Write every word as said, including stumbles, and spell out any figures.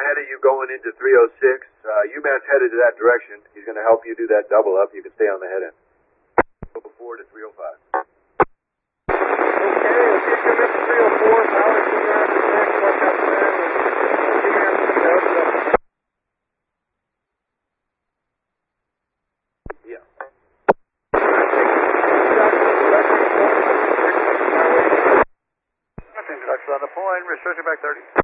ahead of you going into three oh six. Uh, UMass headed to that direction. He's going to help you do that double up. You can stay on the head end. Go forward to three oh five. Okay, if you commit to three oh four, power to UMass to six, watch out for them, and UMass to go. Yeah. Trucks on the point, restricted back thirty.